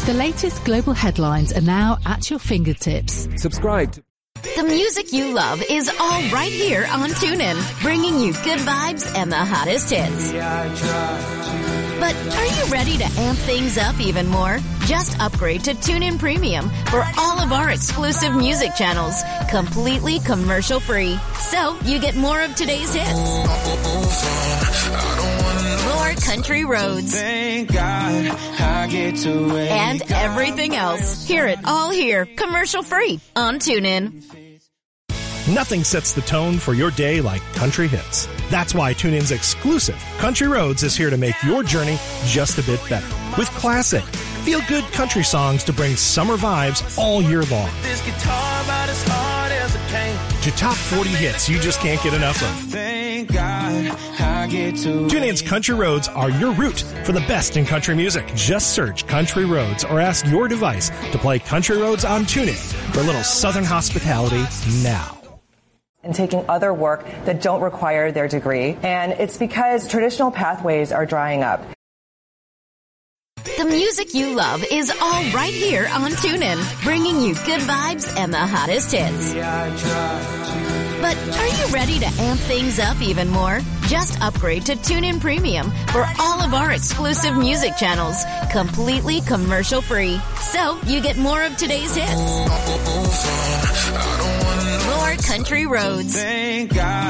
The latest global headlines are now at your fingertips. Subscribe. The music you love is all right here on TuneIn, bringing you good vibes and the hottest hits. But are you ready to amp things up even more? Just upgrade to TuneIn Premium for all of our exclusive music channels, completely commercial-free. So you get more of today's hits. More country roads. And everything else. Hear it all here, commercial-free on TuneIn. Nothing sets the tone for your day like country hits. That's why TuneIn's exclusive Country Roads is here to make your journey just a bit better. With classic, feel-good country songs to bring summer vibes all year long. This guitar about as hard as it came. To top 40 hits you just can't get enough of. Thank God I get to TuneIn's Country Roads are your route for the best in country music. Just search Country Roads or ask your device to play Country Roads on TuneIn for a little Southern hospitality now. And taking other work that don't require their degree. And it's because traditional pathways are drying up. The music you love is all right here on TuneIn, bringing you good vibes and the hottest hits. But are you ready to amp things up even more? Just upgrade to TuneIn Premium for all of our exclusive music channels, completely commercial-free. So you get more of today's hits. More country roads. And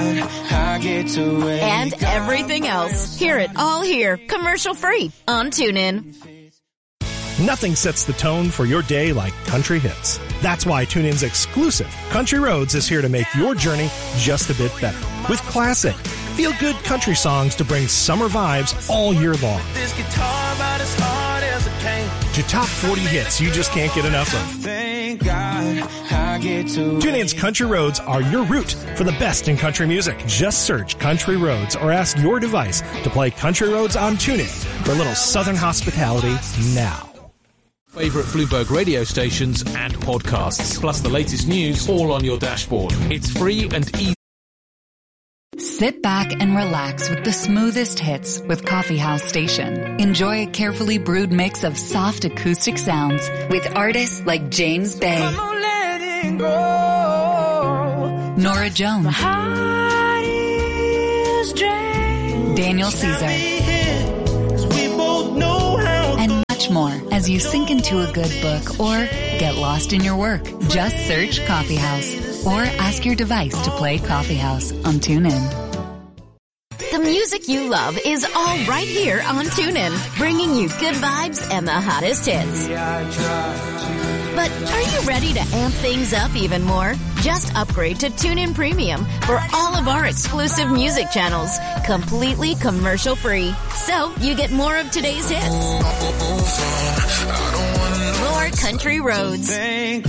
everything else. Hear it all here, commercial-free on TuneIn. Nothing sets the tone for your day like country hits. That's why TuneIn's exclusive Country Roads is here to make your journey just a bit better. With classic, feel-good country songs to bring summer vibes all year long. This guitar about as hard as it came. To top 40 hits you just can't get enough of. Thank God I get to TuneIn's Country Roads are your route for the best in country music. Just search Country Roads or ask your device to play Country Roads on TuneIn for a little Southern hospitality now. Favorite Bluebird radio stations and podcasts, plus the latest news all on your dashboard. It's free and easy. Sit back and relax with the smoothest hits with Coffee House Station. Enjoy a carefully brewed mix of soft acoustic sounds with artists like James Bay, Nora Jones, Daniel Caesar, more as you sink into a good book or get lost in your work. Just search Coffee House or ask your device to play Coffee House on TuneIn. The music you love is all right here on TuneIn, bringing you good vibes and the hottest hits. But are you ready to amp things up even more? Just upgrade to TuneIn Premium for all of our exclusive music channels, completely commercial-free. So you get more of today's hits. More country roads. And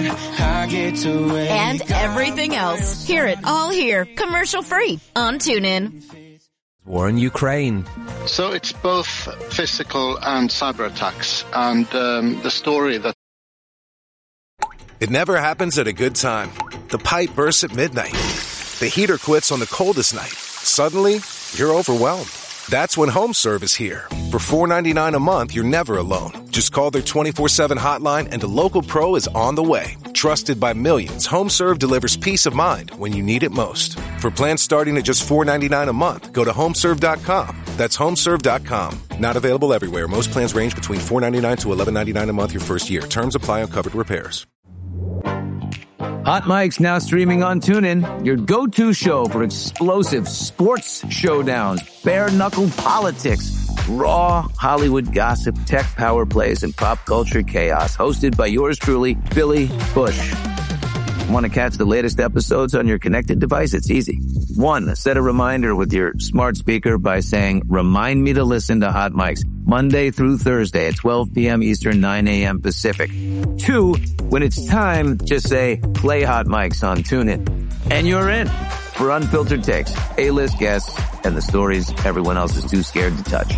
everything else. Hear it all here, commercial-free on TuneIn. War in Ukraine. So it's both physical and cyber attacks, and the story that it never happens at a good time. The pipe bursts at midnight. The heater quits on the coldest night. Suddenly, you're overwhelmed. That's when HomeServe is here. For $4.99 a month, you're never alone. Just call their 24/7 hotline and a local pro is on the way. Trusted by millions, HomeServe delivers peace of mind when you need it most. For plans starting at just $4.99 a month, go to HomeServe.com. That's HomeServe.com. Not available everywhere. Most plans range between $4.99 to $11.99 a month your first year. Terms apply on covered repairs. Hot Mic's now streaming on TuneIn, your go-to show for explosive sports showdowns, bare-knuckle politics, raw Hollywood gossip, tech power plays, and pop culture chaos. Hosted by yours truly, Billy Bush. Want to catch the latest episodes on your connected device? It's easy. 1, set a reminder with your smart speaker by saying, "Remind me to listen to Hot Mics Monday through Thursday at 12 p.m. Eastern, 9 a.m. Pacific." 2, when it's time, just say, "Play Hot Mics on TuneIn." And you're in for unfiltered takes, A-list guests, and the stories everyone else is too scared to touch.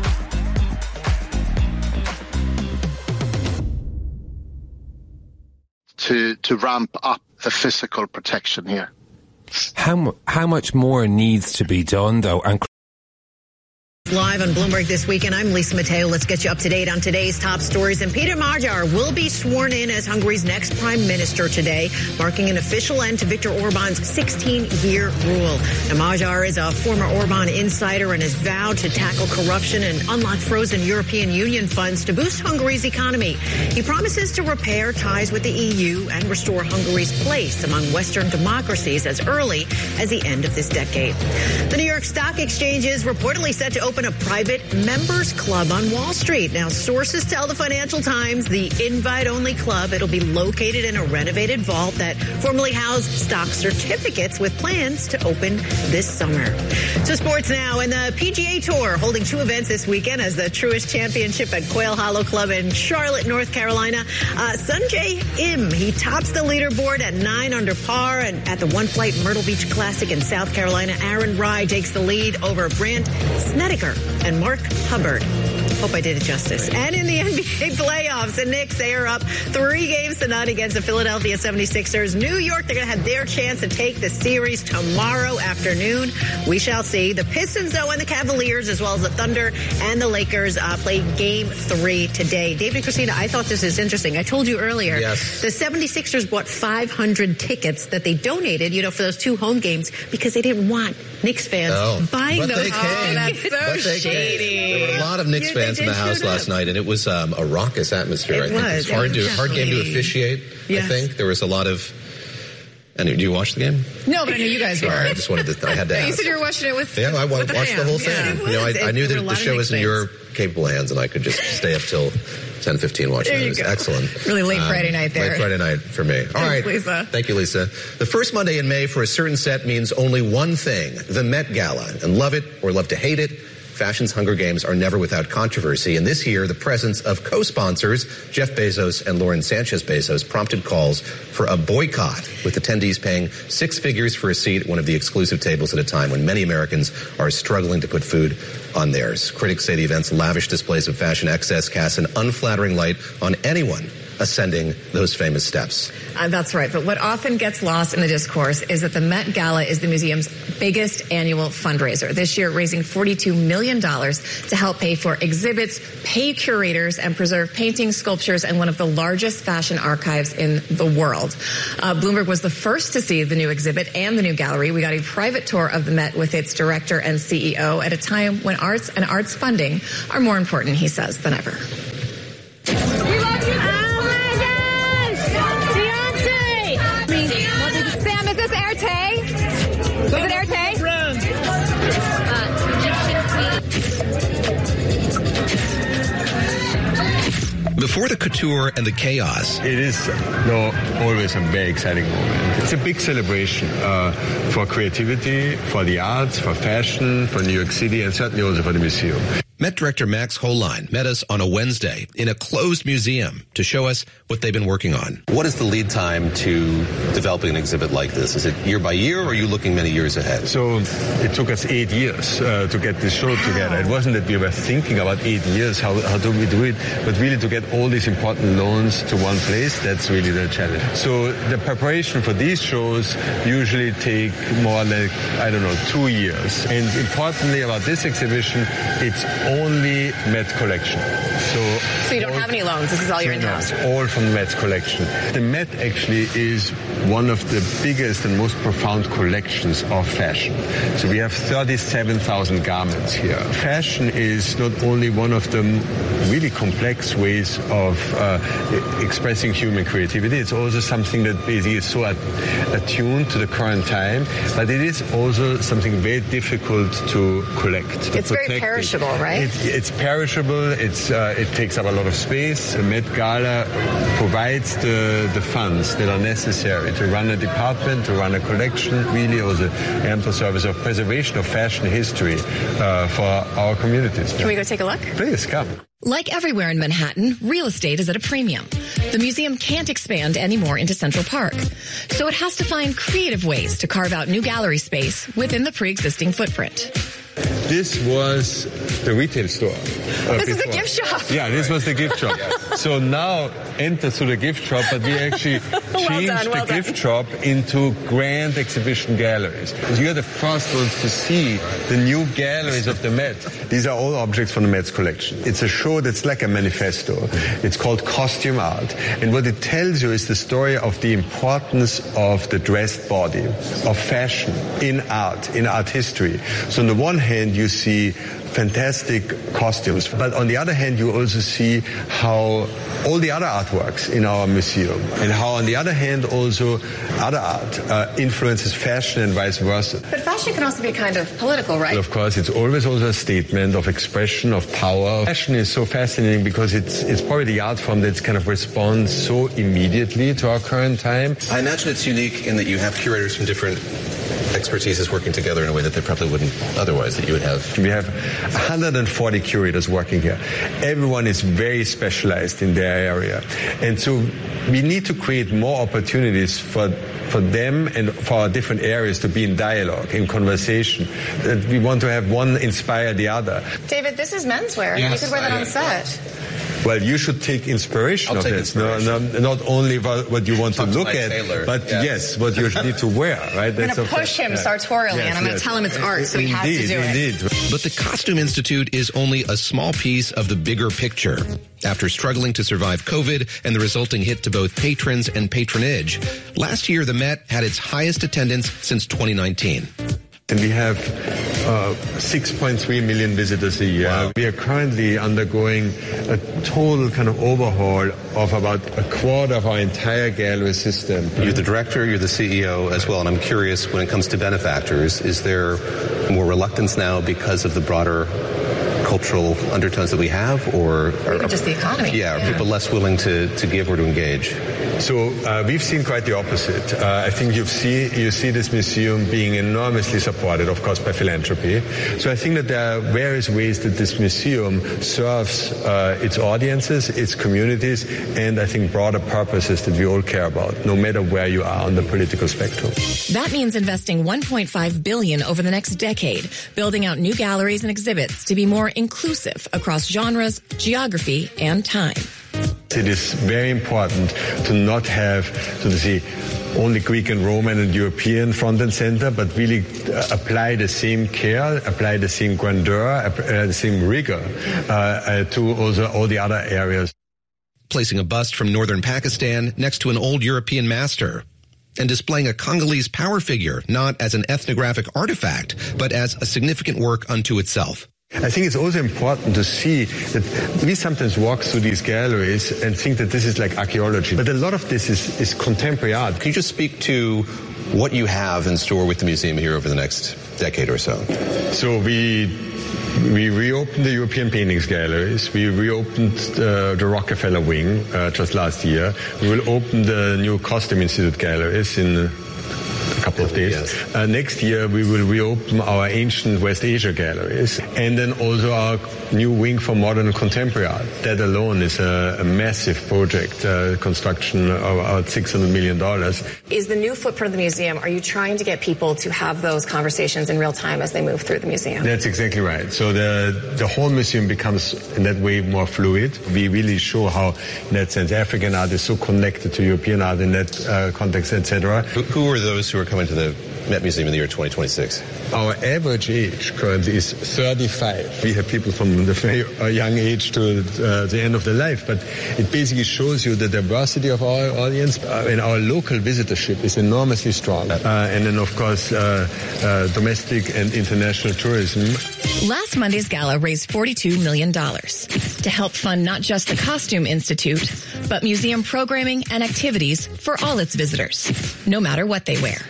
To ramp up the physical protection here. How much more needs to be done, though? And live on Bloomberg This Weekend. I'm Lisa Mateo. Let's get you up to date on today's top stories. And Peter Magyar will be sworn in as Hungary's next prime minister today, marking an official end to Viktor Orban's 16-year rule. Now, Magyar is a former Orban insider and has vowed to tackle corruption and unlock frozen European Union funds to boost Hungary's economy. He promises to repair ties with the EU and restore Hungary's place among Western democracies as early as the end of this decade. The New York Stock Exchange is reportedly set to open a private members club on Wall Street. Now, sources tell the Financial Times the invite-only club, it'll be located in a renovated vault that formerly housed stock certificates with plans to open this summer. So sports now, and the PGA Tour holding two events this weekend as the Truist Championship at Quail Hollow Club in Charlotte, North Carolina. Sungjae Im, he tops the leaderboard at 9 under par, and at the One Flight Myrtle Beach Classic in South Carolina, Aaron Rai takes the lead over Brandt Snedeker and Mark Hubbard. Hope I did it justice. And in the NBA playoffs, the Knicks, they are up 3 games to none against the Philadelphia 76ers. New York, they're going to have their chance to take the series tomorrow afternoon. We shall see. The Pistons, though, and the Cavaliers, as well as the Thunder and the Lakers, play Game 3 today. David and Christina, I thought this is interesting. I told you earlier, yes, the 76ers bought 500 tickets that they donated, for those 2 home games because they didn't want Knicks fans buying those. They came. That's so shady. There were a lot of Knicks fans in the house last night, and it was a raucous atmosphere. It was. It was hard game to officiate, I think. There was a lot of... And do you watch the game? No, but I knew you guys were. Sorry, I just wanted to... I had to ask. You said you were watching it with I watched the whole thing. Yeah, I knew that the show was in your capable hands, and I could just stay up till 10:15 watching it. It was excellent. Really late Friday night there. Late Friday night for me. All right. Lisa. Thank you, Lisa. The first Monday in May for a certain set means only one thing, the Met Gala. And love it or love to hate it, fashion's Hunger Games are never without controversy. And this year, the presence of co-sponsors, Jeff Bezos and Lauren Sanchez Bezos, prompted calls for a boycott, with attendees paying 6 figures for a seat at one of the exclusive tables at a time when many Americans are struggling to put food on theirs. Critics say the event's lavish displays of fashion excess cast an unflattering light on anyone ascending those famous steps. That's right. But what often gets lost in the discourse is that the Met Gala is the museum's biggest annual fundraiser. This year, raising $42 million to help pay for exhibits, pay curators, and preserve paintings, sculptures, and one of the largest fashion archives in the world. Bloomberg was the first to see the new exhibit and the new gallery. We got a private tour of the Met with its director and CEO at a time when arts and arts funding are more important, he says, than ever. Sam, is this Erte? Is it Erte? Before the couture and the chaos. It is always a very exciting moment. It's a big celebration for creativity, for the arts, for fashion, for New York City, and certainly also for the museum. Met director Max Holein met us on a Wednesday in a closed museum to show us what they've been working on. What is the lead time to developing an exhibit like this? Is it year by year, or are you looking many years ahead? So it took us 8 years to get this show together. It wasn't that we were thinking about 8 years, how do we do it, but really to get all these important loans to one place, that's really the challenge. So the preparation for these shows usually take more like, 2 years. And importantly about this exhibition, it's only Met collection. So you don't have any loans. This is all your in-house. All from the Met collection. The Met actually is one of the biggest and most profound collections of fashion. So we have 37,000 garments here. Fashion is not only one of the really complex ways of expressing human creativity, it's also something that basically is so attuned to the current time, but it is also something very difficult to collect. It's very perishable, right? It's perishable. It takes up a lot of space. The Met Gala provides the funds that are necessary to run a department, to run a collection, really also ample service of preservation of fashion history for our communities. Can we go take a look? Please, come. Like everywhere in Manhattan, real estate is at a premium. The museum can't expand anymore into Central Park, so it has to find creative ways to carve out new gallery space within the pre-existing footprint. This was the retail store. This is the gift shop. Yeah, this was the gift shop. So now enter through the gift shop, but we actually changed the gift shop into grand exhibition galleries. You're the first ones to see the new galleries of the Met. These are all objects from the Met's collection. It's a show that's like a manifesto. It's called Costume Art. And what it tells you is the story of the importance of the dressed body, of fashion in art history. So on the one hand, you see fantastic costumes, but on the other hand, you also see how all the other artworks in our museum, and how on the other hand also other art influences fashion and vice versa. But fashion can also be kind of political, right? Well, of course, it's always also a statement of expression, of power. Fashion is so fascinating because it's probably the art form that kind of responds so immediately to our current time. I imagine it's unique in that you have curators from different expertises working together in a way that they probably wouldn't otherwise, that you would have. We have 140 curators working here. Everyone is very specialized in their area. And so we need to create more opportunities for them and for our different areas to be in dialogue, in conversation. We want to have one inspire the other. David, this is menswear. Yes, you could wear that on set. Well, you should take inspiration of this. Not only what you want to look at, but yes, what you need to wear, right? I'm going to push him sartorially, and I'm going to tell him it's art, so he has to do it. But the Costume Institute is only a small piece of the bigger picture. After struggling to survive COVID and the resulting hit to both patrons and patronage, last year the Met had its highest attendance since 2019. And we have 6.3 million visitors a year. Wow. We are currently undergoing a total kind of overhaul of about a quarter of our entire gallery system. You're the director, you're the CEO as well, and I'm curious, when it comes to benefactors, is there more reluctance now because of the broader cultural undertones that we have, or just the economy? Yeah, are people less willing to give or to engage? So we've seen quite the opposite. I think you see this museum being enormously supported, of course, by philanthropy. So I think that there are various ways that this museum serves its audiences, its communities, and I think broader purposes that we all care about, no matter where you are on the political spectrum. That means investing $1.5 billion over the next decade, building out new galleries and exhibits to be more inclusive across genres, geography, and time. It is very important to not have, so to say, only Greek and Roman and European front and center, but really apply the same care, apply the same grandeur, the same rigor to also all the other areas. Placing a bust from northern Pakistan next to an old European master, and displaying a Congolese power figure not as an ethnographic artifact, but as a significant work unto itself. I think it's also important to see that we sometimes walk through these galleries and think that this is like archaeology, but a lot of this is contemporary art. Can you just speak to what you have in store with the museum here over the next decade or so? So we reopened the European Paintings Galleries. We reopened the Rockefeller Wing just last year. We will open the new Costume Institute Galleries in a couple of days. Yes. Next year, we will reopen our ancient West Asia galleries, and then also our new wing for modern and contemporary art. That alone is a massive project, construction of about $600 million. Is the new footprint of the museum, are you trying to get people to have those conversations in real time as they move through the museum? That's exactly right. So the whole museum becomes, in that way, more fluid. We really show how, in that sense, African art is so connected to European art in that context, etc. Who are those who are coming to the Met Museum in the year 2026? Our average age currently is 35. We have people from the very young age to the end of their life, but it basically shows you the diversity of our audience, and our local visitorship is enormously strong. And then, of course, domestic and international tourism. Last Monday's gala raised $42 million to help fund not just the Costume Institute, but museum programming and activities for all its visitors, no matter what they wear.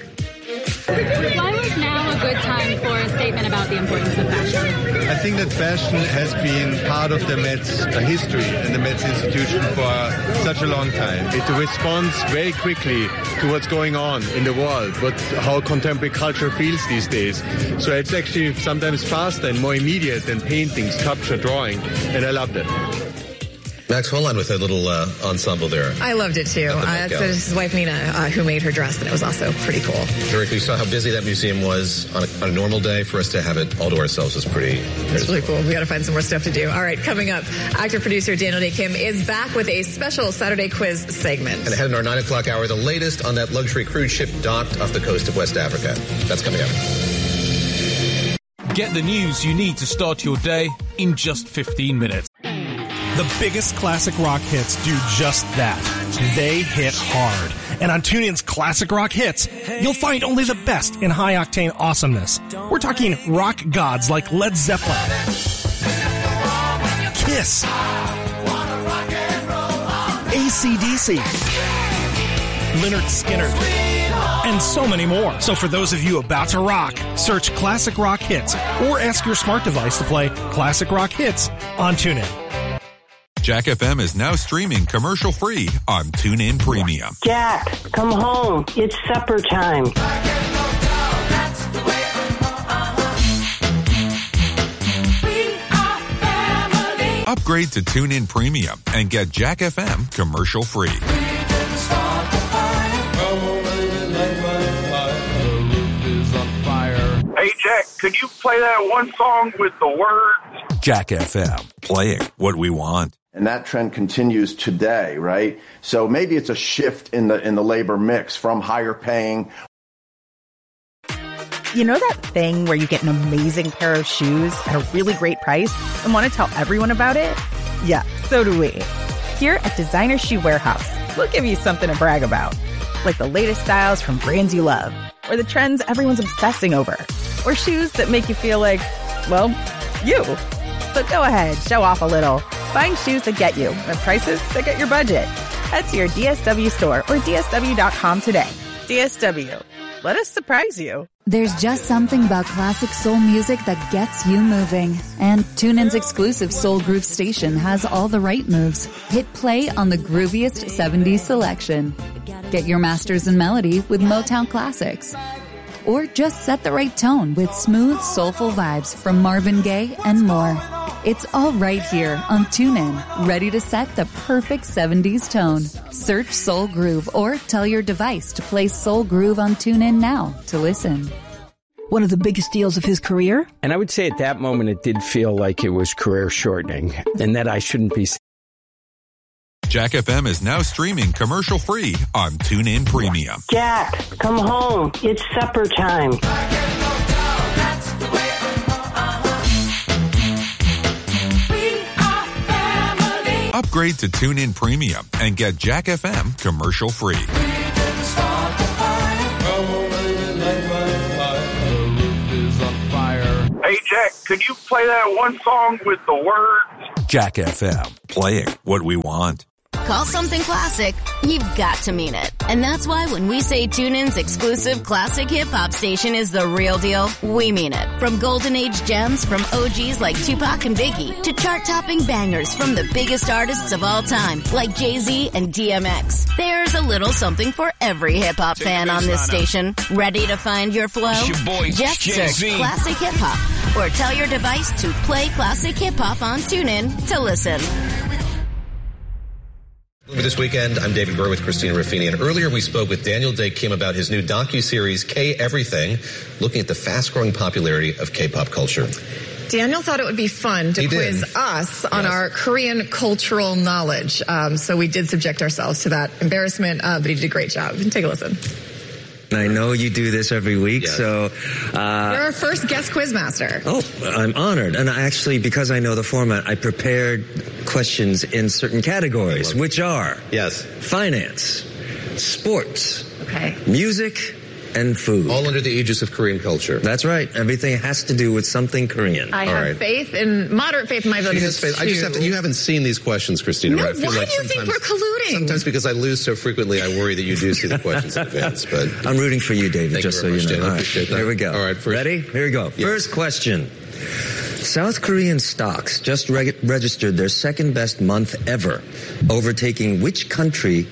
Why was now a good time for a statement about the importance of fashion? I think that fashion has been part of the Met's history and the Met's institution for such a long time. It responds very quickly to what's going on in the world, how contemporary culture feels these days. So it's actually sometimes faster and more immediate than painting, sculpture, drawing, and I love that. Max Hollein with a little ensemble there. I loved it too. It's his wife Nina who made her dress, and it was also pretty cool. Eric, we saw how busy that museum was on a normal day. For us to have it all to ourselves was it's really cool. We got to find some more stuff to do. All right, coming up, actor-producer Daniel Dae Kim is back with a special Saturday quiz segment. And ahead in our 9 o'clock hour, the latest on that luxury cruise ship docked off the coast of West Africa. That's coming up. Get the news you need to start your day in just 15 minutes. The biggest classic rock hits do just that. They hit hard. And on TuneIn's Classic Rock Hits, you'll find only the best in high-octane awesomeness. We're talking rock gods like Led Zeppelin, Kiss, AC/DC, Lynyrd Skynyrd, and so many more. So for those of you about to rock, search Classic Rock Hits or ask your smart device to play Classic Rock Hits on TuneIn. Jack FM is now streaming commercial-free on TuneIn Premium. Jack, come home. It's supper time. Upgrade to TuneIn Premium and get Jack FM commercial-free. Hey, Jack, could you play that one song with the words? Jack FM, playing what we want. And that trend continues today, right? So maybe it's a shift in the labor mix from higher paying. You know that thing where you get an amazing pair of shoes at a really great price and want to tell everyone about it? Yeah, so do we. Here at Designer Shoe Warehouse, we'll give you something to brag about. Like the latest styles from brands you love, or the trends everyone's obsessing over, or shoes that make you feel like, well, you. So go ahead, show off a little. Find shoes that get you at prices that get your budget. Head to your DSW store or DSW.com today. DSW. Let us surprise you. There's just something about classic soul music that gets you moving. And TuneIn's exclusive Soul Groove station has all the right moves. Hit play on the grooviest 70s selection. Get your masters in melody with Motown classics. Or just set the right tone with smooth, soulful vibes from Marvin Gaye and more. It's all right here on TuneIn, ready to set the perfect 70s tone. Search Soul Groove or tell your device to play Soul Groove on TuneIn now to listen. One of the biggest deals of his career? And I would say at that moment it did feel like it was career shortening and that I shouldn't be. Jack FM is now streaming commercial-free on TuneIn Premium. Jack, come home. It's supper time. Upgrade to TuneIn Premium and get Jack FM commercial-free. Hey, Jack, could you play that one song with the words? Jack FM, playing what we want. Call something classic, you've got to mean it. And that's why when we say TuneIn's exclusive classic hip-hop station is the real deal, we mean it. From golden age gems from OGs like Tupac and Biggie to chart-topping bangers from the biggest artists of all time like Jay-Z and DMX. There's a little something for every hip-hop fan on this station. Ready to find your flow? Just search Classic Hip-Hop or tell your device to play Classic Hip-Hop on TuneIn to listen. This weekend, I'm David Burr with Christina Ruffini, and earlier we spoke with Daniel Dae Kim about his new docuseries, K-Everything, looking at the fast-growing popularity of K-pop culture. Daniel thought it would be fun to quiz us on our Korean cultural knowledge. So we did subject ourselves to that embarrassment, but he did a great job. Take a listen. I know you do this every week, so... You're our first guest quizmaster. Oh, I'm honored. And actually, because I know the format, I prepared questions in certain categories, which are... Yes. Finance, sports, okay, music, and food. All under the aegis of Korean culture. That's right. Everything has to do with something Korean. I have moderate faith in my ability to choose. I just have to, you haven't seen these questions, Christina. No, right? I feel why like do you think we're colluding? Sometimes because I lose so frequently, I worry that you do see the questions in advance. But I'm rooting for you, David, just so you know. I appreciate that. Here we go. All right, ready? Here we go. Yes. First question. South Korean stocks just registered their second best month ever, overtaking which country's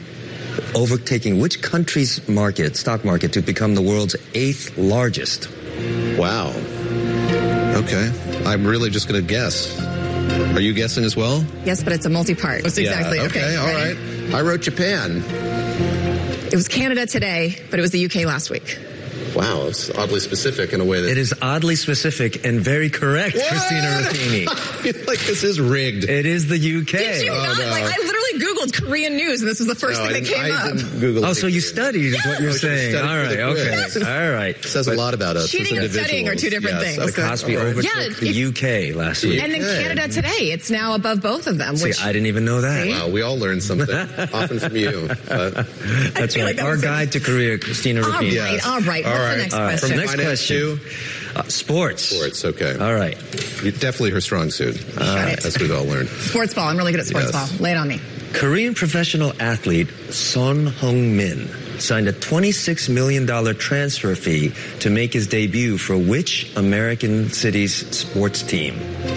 stock market to become the world's 8th largest? Wow. Okay. I'm really just going to guess. Are you guessing as well? Yes, but it's a multi-part. That's exactly. Okay, all right. I wrote Japan. It was Canada today, but it was the UK last week. Wow, it's oddly specific in a way that... It is oddly specific and very correct, what? Christina Ruffini. I feel like this is rigged. It is the UK. Did you not? No. Like, I literally literally Googled Korean news, and this was the first thing that came up. Google so you studied is what you're saying. studied All right, okay. Yes. All right. It says a lot about us. Cheating and studying are two different things. The Cosby overtook the UK last week. And then Canada today, it's now above both of them. See, I didn't even know that. Wow, we all learned something, often from you. That's right. Our guide to Korea, Christina Ruffini. All right. What's the next question? From next question. Sports. Sports, okay. All right. Definitely her strong suit, as we've all learned. Sports ball. I'm really good at sports ball. Lay it on me. Korean professional athlete Son Heung-min signed a $26 million transfer fee to make his debut for which American city's sports team?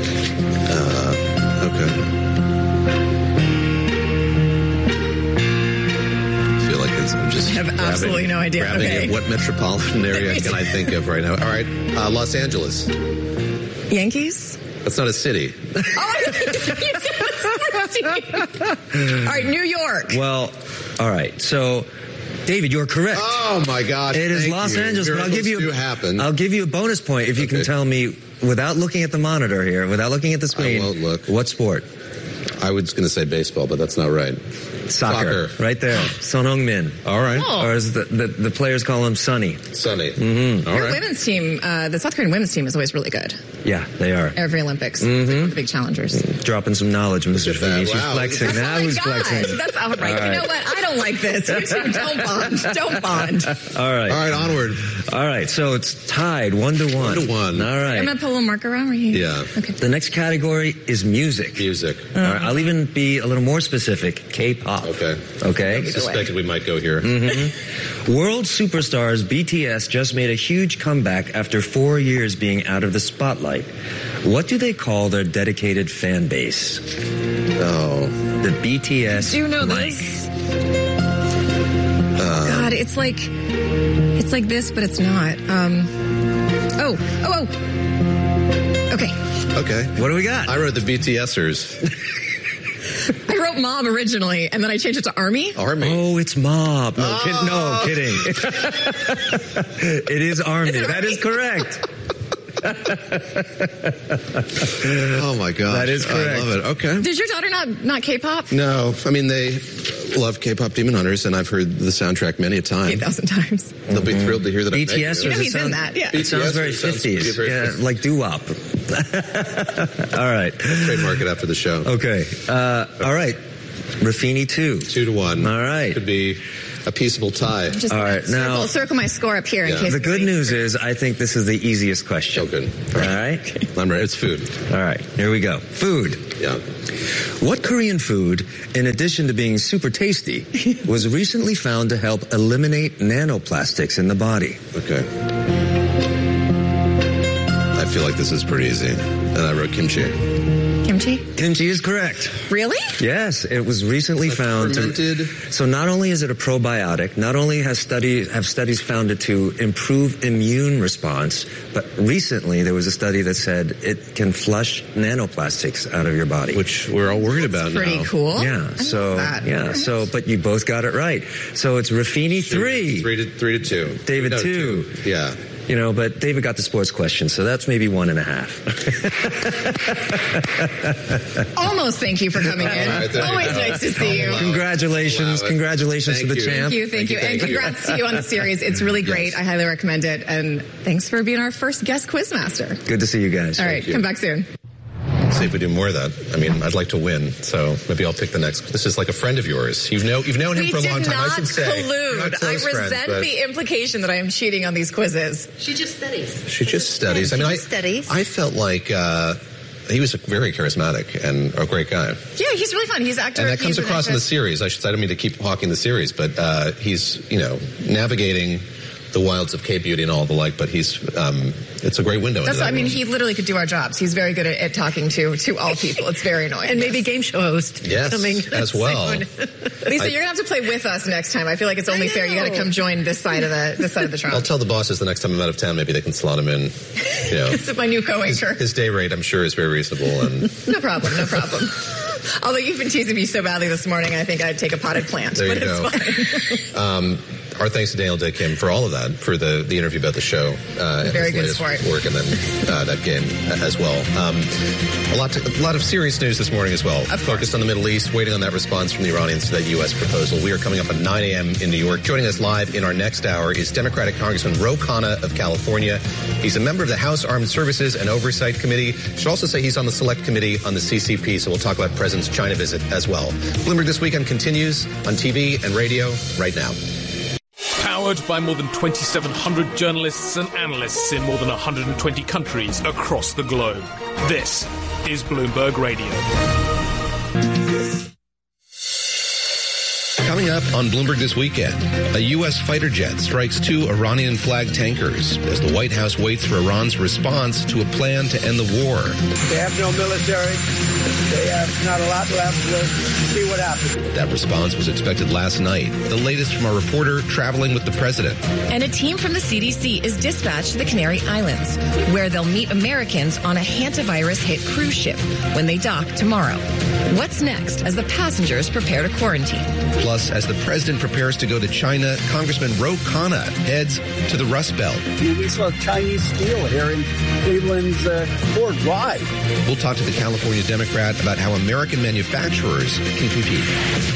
Okay. I feel like I'm just I have absolutely no idea. Grabbing what metropolitan area can I think of right now? All right, Los Angeles. Yankees? That's not a city. All right, New York. Well, all right. So, David, you're correct. Oh my gosh! It is Los Angeles. But I'll give you a bonus point if you can tell me without looking at the monitor here, without looking at the screen. I won't look. What sport? I was going to say baseball, but that's not right. Soccer. Right there. Son Heung-min. All right. Or as the players call him, Sonny. Sonny. Mm-hmm. All Your right. women's team, the South Korean women's team is always really good. Yeah, they are. Every Olympics. The big challengers. Dropping some knowledge, Mr. Feeney. She's flexing. Now who's flexing? That's all right. You know what? I don't like this. You two don't bond. Don't bond. All right. All right, onward. All right, so it's tied 1-1. 1-1. All right. I'm going to put a little marker around right here. Yeah. Okay. The next category is music. Music. All right, I'll even be a little more specific. K-pop. Okay. Okay. I suspected we might go here. World superstars BTS just made a huge comeback after 4 years being out of the spotlight. What do they call their dedicated fan base? Oh. The BTS Do you know blank. this? God, it's like this, but it's not. Okay. Okay. What do we got? I wrote the BTSers. I wrote Mob originally, and then I changed it to Army. Army. Oh, it's Mob. No, no kidding. It is Army. That is correct. Oh my gosh. That is correct. I love it. Okay. Did your daughter not K-pop? No. I mean, they love K-pop Demon Hunters, and I've heard the soundtrack many a time. 8,000 times. They'll be thrilled to hear that. BTS, You know he's in that, yeah. It sounds very 50s. Yeah, like doo-wop. All right. Trademark it after the show. Okay. All right. Ruffini 2. 2-1. All right. Could be a peaceable tie. Just All right. Now, circle my score up here in case. the good news is I think this is the easiest question. Oh, good. All right. I'm ready. It's food. All right. Here we go. Food. Yeah. What Korean food, in addition to being super tasty, was recently found to help eliminate nanoplastics in the body? Okay. I feel like this is pretty easy. And I wrote kimchi. Kimchi? Kimchi is correct. Really? Yes, it was recently found fermented. So not only is it a probiotic, not only have studies found it to improve immune response, but recently there was a study that said it can flush nanoplastics out of your body, which we're all worried about now. Pretty cool. Yeah. But you both got it right. So it's Ruffini 3. 3-2. David 2. Yeah. You know, but David got the sports question, so that's maybe 1.5. Almost. Thank you for coming in. Always nice to see you. Congratulations. Congratulations to the champ. Thank you. And congrats to you on the series. It's really great. Yes. I highly recommend it. And thanks for being our first guest quizmaster. Good to see you guys. All right. Come back soon. See if we do more of that. I mean, I'd like to win, so maybe I'll pick the next. This is like a friend of yours. You've known him for a long time. I should say. Collude. I resent the implication that I am cheating on these quizzes. She just studies. She just studies. I mean, I felt like he was very charismatic and a great guy. Yeah, he's really fun. He's an actor. And that comes across in the series. I don't mean to keep hawking the series, but he's navigating the wilds of Cape Beauty and all the like, but it's a great window. He literally could do our jobs. He's very good at talking to all people. It's very annoying. And maybe game show host. Yes, as well. Lisa, you're gonna have to play with us next time. I feel like it's only fair. You got to come join this side of the trunk. I'll tell the bosses the next time I'm out of town. Maybe they can slot him in. This is my new co-anchor. His day rate, I'm sure, is very reasonable. And No problem. Although you've been teasing me so badly this morning, I think I'd take a potted plant. There you go. It's fine. our thanks to Daniel Day Kim for all of that, for the interview about the show. Very good sport. Work, and then that game as well. A lot of serious news this morning as well. Focused on the Middle East, waiting on that response from the Iranians to that U.S. proposal. We are coming up at 9 a.m. in New York. Joining us live in our next hour is Democratic Congressman Ro Khanna of California. He's a member of the House Armed Services and Oversight Committee. Should also say he's on the Select Committee on the CCP, so we'll talk about President's China visit as well. Bloomberg This Weekend continues on TV and radio right now. Powered by more than 2,700 journalists and analysts in more than 120 countries across the globe. This is Bloomberg Radio. Coming up on Bloomberg This Weekend, a U.S. fighter jet strikes 2 Iranian-flagged tankers as the White House waits for Iran's response to a plan to end the war. They have no military. They have not a lot left. We'll see what happens. That response was expected last night. The latest from our reporter traveling with the president. And a team from the CDC is dispatched to the Canary Islands, where they'll meet Americans on a hantavirus-hit cruise ship when they dock tomorrow. What's next as the passengers prepare to quarantine? Plus, as the president prepares to go to China, Congressman Ro Khanna heads to the Rust Belt. We saw Chinese steel here in Cleveland's port. Why? We'll talk to the California Democrat about how American manufacturers can compete.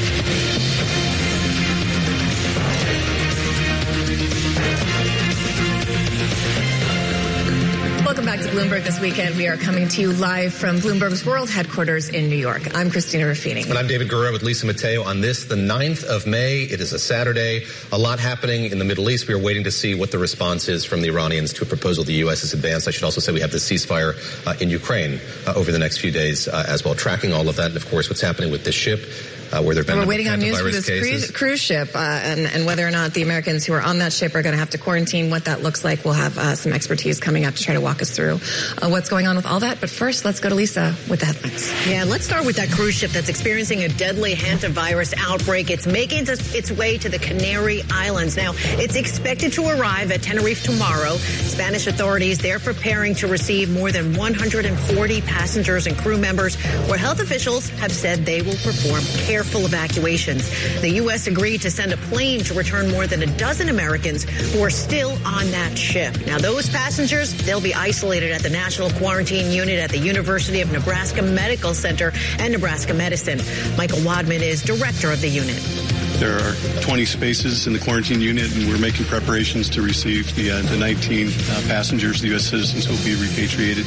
Welcome back to Bloomberg This Weekend. We are coming to you live from Bloomberg's world headquarters in New York. I'm Christina Ruffini. And I'm David Gura with Lisa Mateo on this, the 9th of May. It is a Saturday. A lot happening in the Middle East. We are waiting to see what the response is from the Iranians to a proposal the U.S. has advanced. I should also say we have the ceasefire in Ukraine over the next few days as well, tracking all of that. And, of course, what's happening with this ship. Where there have been We're waiting on news for this cruise ship and whether or not the Americans who are on that ship are going to have to quarantine, what that looks like. We'll have some expertise coming up to try to walk us through what's going on with all that. But first, let's go to Lisa with the headlines. Yeah, let's start with that cruise ship that's experiencing a deadly hantavirus outbreak. It's making its way to the Canary Islands. Now, it's expected to arrive at Tenerife tomorrow. Spanish authorities, they're preparing to receive more than 140 passengers and crew members, where health officials have said they will perform careful evacuations. The U.S. agreed to send a plane to return more than a dozen Americans who are still on that ship. Now, those passengers, they'll be isolated at the National Quarantine Unit at the University of Nebraska Medical Center and Nebraska Medicine. Michael Wadman is director of the unit. There are 20 spaces in the quarantine unit, and we're making preparations to receive the 19 passengers, the U.S. citizens who will be repatriated.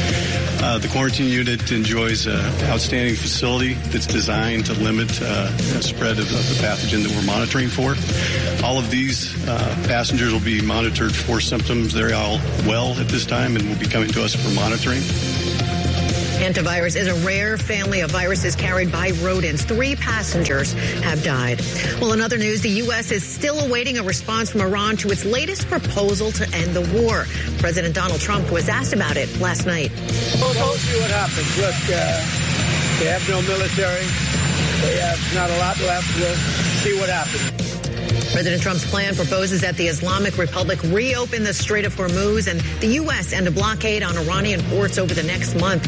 The quarantine unit enjoys an outstanding facility that's designed to limit the spread of the pathogen that we're monitoring for. All of these passengers will be monitored for symptoms. They're all well at this time and will be coming to us for monitoring. Hantavirus is a rare family of viruses carried by rodents. 3 passengers have died. Well, in other news, the U.S. is still awaiting a response from Iran to its latest proposal to end the war. President Donald Trump was asked about it last night. We'll see what happens. Look, they have no military. They have not a lot left. We'll see what happens. President Trump's plan proposes that the Islamic Republic reopen the Strait of Hormuz and the U.S. end a blockade on Iranian ports over the next month.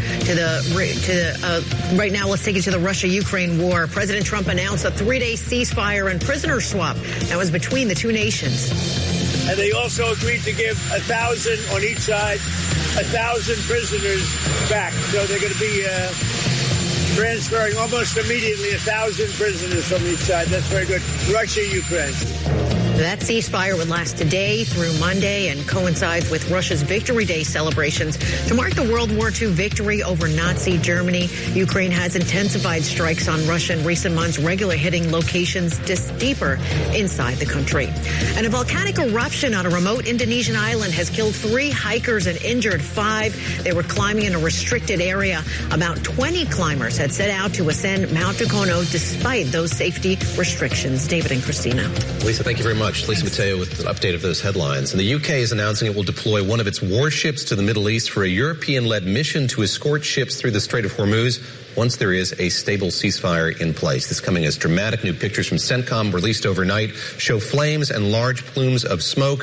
Right now, let's take it to the Russia-Ukraine war. President Trump announced a 3-day ceasefire and prisoner swap that was between the two nations. And they also agreed to give 1,000 on each side, 1,000 prisoners back. So they're going to be transferring almost immediately 1,000 prisoners from each side. That's very good. Russia, Ukraine. That ceasefire would last today through Monday and coincides with Russia's Victory Day celebrations to mark the World War II victory over Nazi Germany. Ukraine has intensified strikes on Russia in recent months, regularly hitting locations just deeper inside the country. And a volcanic eruption on a remote Indonesian island has killed 3 hikers and injured 5. They were climbing in a restricted area. About 20 climbers had set out to ascend Mount Dukono despite those safety restrictions. David and Christina. Lisa, thank you very much. Lisa Mateo with an update of those headlines. And the UK is announcing it will deploy one of its warships to the Middle East for a European-led mission to escort ships through the Strait of Hormuz once there is a stable ceasefire in place. This coming as dramatic new pictures from CENTCOM released overnight show flames and large plumes of smoke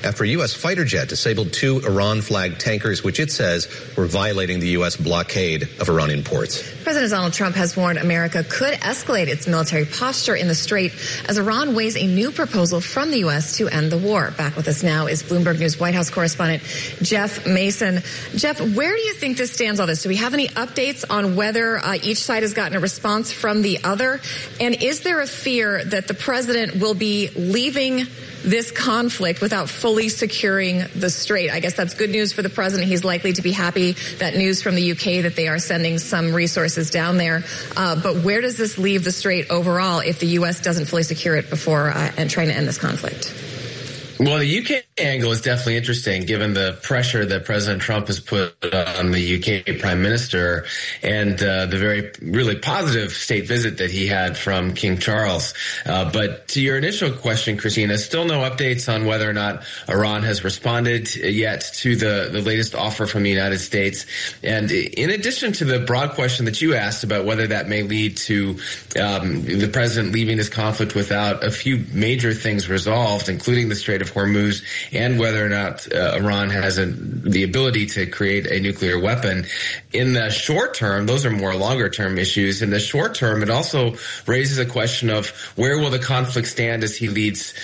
after a U.S. fighter jet disabled 2 Iran-flagged tankers, which it says were violating the U.S. blockade of Iranian ports. President Donald Trump has warned America could escalate its military posture in the Strait as Iran weighs a new proposal from the U.S. to end the war. Back with us now is Bloomberg News White House correspondent Jeff Mason. Jeff, where do you think this stands all this? Do we have any updates on whether each side has gotten a response from the other? And is there a fear that the president will be leaving this conflict without fully securing the Strait? I guess that's good news for the president. He's likely to be happy. That news from the UK that they are sending some resources down there. But where does this leave the Strait overall if the U.S. doesn't fully secure it before and trying to end this conflict? Well, the UK angle is definitely interesting, given the pressure that President Trump has put on the UK Prime Minister and the very really positive state visit that he had from King Charles. But to your initial question, Christina, still no updates on whether or not Iran has responded yet to the latest offer from the United States. And in addition to the broad question that you asked about whether that may lead to the president leaving this conflict without a few major things resolved, including the Strait of Hormuz, and whether or not Iran has the ability to create a nuclear weapon. In the short term, those are more longer term issues. In the short term, it also raises a question of where will the conflict stand as he leaves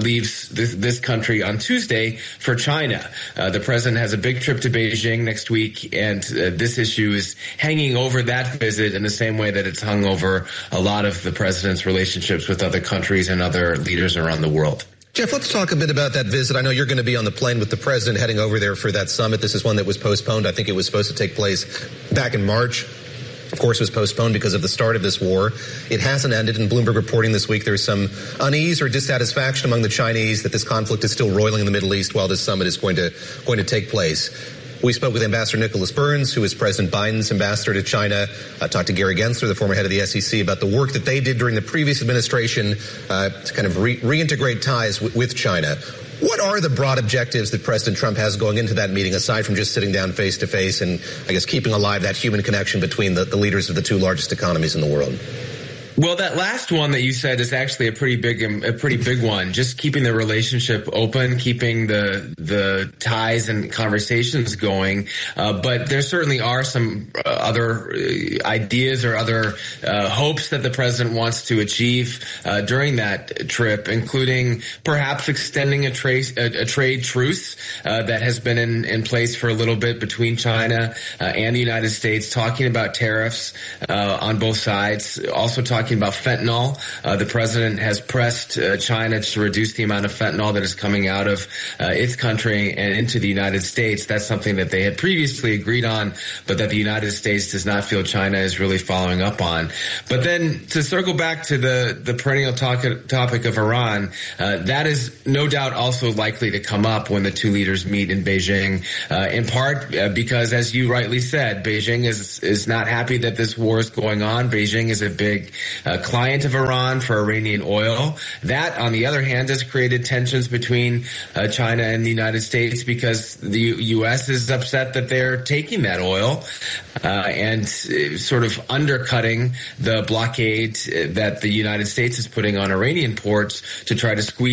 this country on Tuesday for China. The president has a big trip to Beijing next week, and this issue is hanging over that visit in the same way that it's hung over a lot of the president's relationships with other countries and other leaders around the world. Jeff, let's talk a bit about that visit. I know you're going to be on the plane with the president heading over there for that summit. This is one that was postponed. I think it was supposed to take place back in March. Of course, it was postponed because of the start of this war. It hasn't ended. In Bloomberg reporting this week, there's some unease or dissatisfaction among the Chinese that this conflict is still roiling in the Middle East while this summit is going to take place. We spoke with Ambassador Nicholas Burns, who is President Biden's ambassador to China. Talked to Gary Gensler, the former head of the SEC, about the work that they did during the previous administration to kind of reintegrate ties with China. What are the broad objectives that President Trump has going into that meeting, aside from just sitting down face to face and, I guess, keeping alive that human connection between the leaders of the 2 largest economies in the world? Well, that last one that you said is actually a pretty big one. Just keeping the relationship open, keeping the ties and conversations going. But there certainly are some other ideas or other hopes that the president wants to achieve during that trip, including perhaps extending a trade truce that has been in place for a little bit between China and the United States, talking about tariffs on both sides, also talking about fentanyl. The president has pressed China to reduce the amount of fentanyl that is coming out of its country and into the United States. That's something that they had previously agreed on, but that the United States does not feel China is really following up on. But then to circle back to the perennial topic of Iran, that is no doubt also likely to come up when the 2 leaders meet in Beijing, in part because, as you rightly said, Beijing is not happy that this war is going on. Beijing is a big client of Iran for Iranian oil. That, on the other hand, has created tensions between China and the United States because the U.S. is upset that they're taking that oil and sort of undercutting the blockade that the United States is putting on Iranian ports to try to squeeze